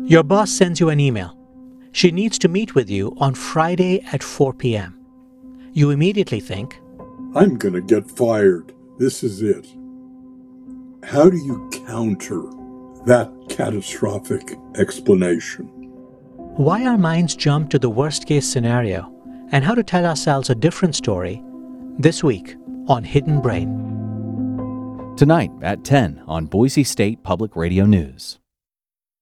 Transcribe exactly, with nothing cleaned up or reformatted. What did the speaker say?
Your boss sends you an email. She needs to meet with you on Friday at four p.m. You immediately think, I'm going to get fired. This is it. How do you counter that catastrophic explanation? why our minds jump to the worst-case scenario and how to tell ourselves a different story this week on Hidden Brain. Tonight at ten on Boise State Public Radio News.